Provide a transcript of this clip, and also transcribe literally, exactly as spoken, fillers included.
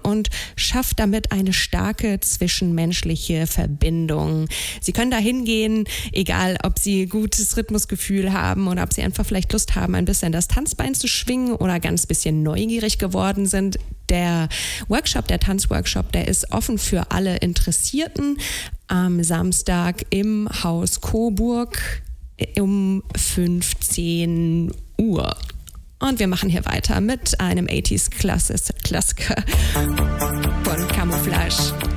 und schafft damit eine starke zwischenmenschliche Verbindung. Sie können da hingehen, egal ob Sie gutes Rhythmusgefühl haben oder ob Sie einfach vielleicht Lust haben, ein bisschen das Tanzbein zu schwingen oder ganz bisschen neugierig geworden sind. Der Workshop, der Tanzworkshop, der ist offen für alle Interessierten am Samstag im Haus Coburg um fünfzehn Uhr. Und wir machen hier weiter mit einem achtziger Klassiker von Camouflage.